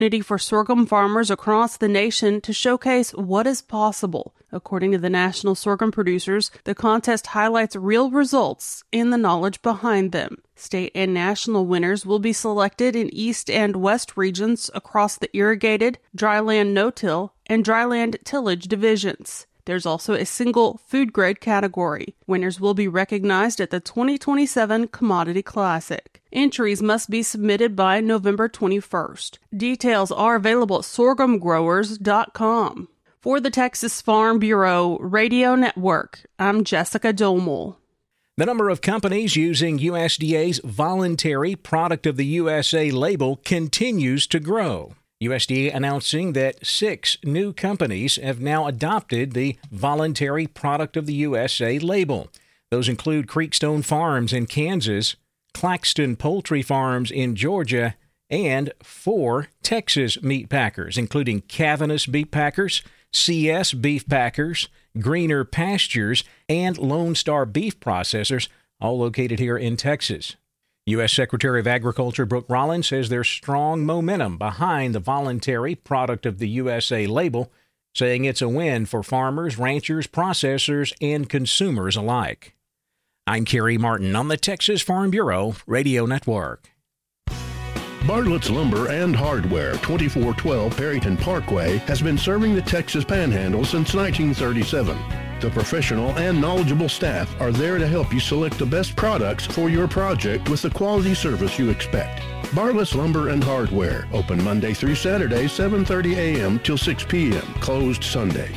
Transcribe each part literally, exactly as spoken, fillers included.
opportunity for sorghum farmers across the nation to showcase what is possible. According to the National Sorghum Producers, the contest highlights real results and the knowledge behind them. State and national winners will be selected in East and West regions across the irrigated, dryland no-till, and dryland tillage divisions. There's also a single food-grade category. Winners will be recognized at the twenty twenty-seven Commodity Classic. Entries must be submitted by November twenty-first. Details are available at sorghum growers dot com. For the Texas Farm Bureau Radio Network, I'm Jessica Domel. The number of companies using U S D A's voluntary Product of the U S A label continues to grow. U S D A announcing that six new companies have now adopted the voluntary Product of the U S A label. Those include Creekstone Farms in Kansas, Claxton Poultry Farms in Georgia, and four Texas meat packers, including Cavanis Beef Packers, C S Beef Packers, Greener Pastures, and Lone Star Beef Processors, all located here in Texas. U S Secretary of Agriculture Brooke Rollins says there's strong momentum behind the voluntary Product of the U S A label, saying it's a win for farmers, ranchers, processors, and consumers alike. I'm Kerry Martin on the Texas Farm Bureau Radio Network. Bartlett's Lumber and Hardware, twenty-four twelve Perryton Parkway, has been serving the Texas Panhandle since nineteen thirty-seven. The professional and knowledgeable staff are there to help you select the best products for your project with the quality service you expect. Bartlett's Lumber and Hardware, open Monday through Saturday, seven thirty a.m. till six p.m., closed Sunday.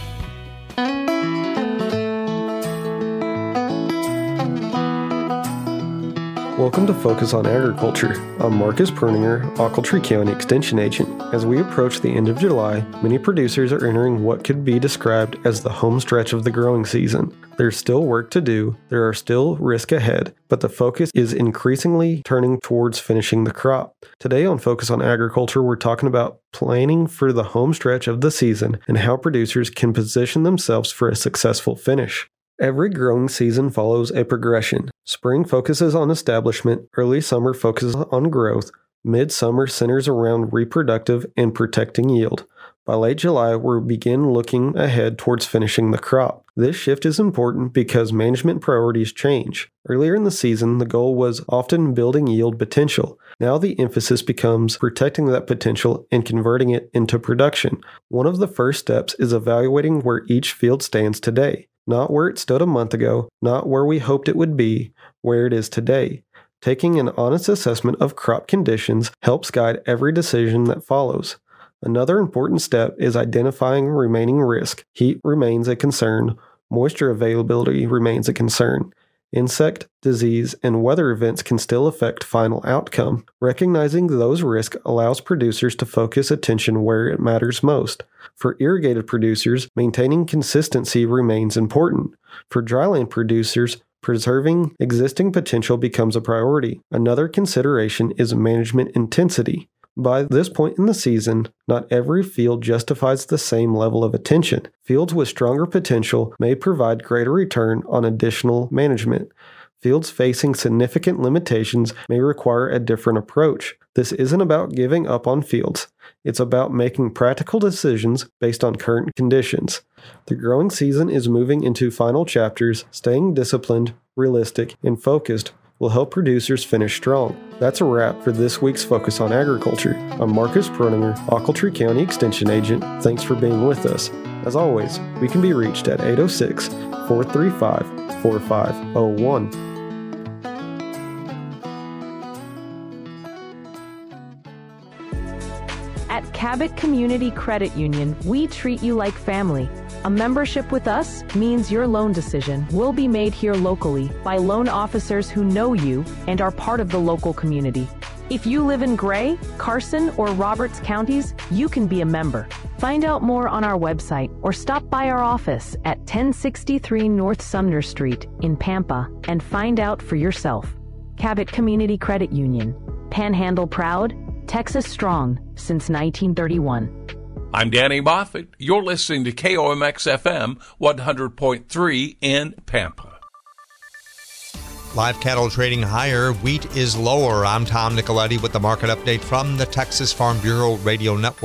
Welcome to Focus on Agriculture. I'm Marcus Perninger, Ochiltree County Extension Agent. As we approach the end of July, many producers are entering what could be described as the home stretch of the growing season. There's still work to do, there are still risks ahead, but the focus is increasingly turning towards finishing the crop. Today on Focus on Agriculture, we're talking about planning for the home stretch of the season and how producers can position themselves for a successful finish. Every growing season follows a progression. Spring focuses on establishment, early summer focuses on growth, midsummer centers around reproductive and protecting yield. By late July, we begin looking ahead towards finishing the crop. This shift is important because management priorities change. Earlier in the season, the goal was often building yield potential. Now the emphasis becomes protecting that potential and converting it into production. One of the first steps is evaluating where each field stands today. Not where it stood a month ago, not where we hoped it would be, where it is today. Taking an honest assessment of crop conditions helps guide every decision that follows. Another important step is identifying remaining risk. Heat remains a concern. Moisture availability remains a concern. Insect, disease, and weather events can still affect final outcome. Recognizing those risks allows producers to focus attention where it matters most. For irrigated producers, maintaining consistency remains important. For dryland producers, preserving existing potential becomes a priority. Another consideration is management intensity. By this point in the season, not every field justifies the same level of attention. Fields with stronger potential may provide greater return on additional management. Fields facing significant limitations may require a different approach. This isn't about giving up on fields. It's about making practical decisions based on current conditions. The growing season is moving into final chapters. Staying disciplined, realistic, and focused will help producers finish strong. That's a wrap for this week's Focus on Agriculture. I'm Marcus Perninger, Ochiltree County Extension Agent. Thanks for being with us. As always, we can be reached at eight oh six, four three five, four five oh one. At Cabot Community Credit Union, we treat you like family. A membership with us means your loan decision will be made here locally by loan officers who know you and are part of the local community. If you live in Gray, Carson, or Roberts counties, you can be a member. Find out more on our website or stop by our office at ten sixty-three North Sumner Street in Pampa and find out for yourself. Cabot Community Credit Union. Panhandle proud, Texas strong since nineteen thirty-one. I'm Danny Moffett. You're listening to K O M X F M one hundred point three in Pampa. Live cattle trading higher, wheat is lower. I'm Tom Nicoletti with the market update from the Texas Farm Bureau Radio Network.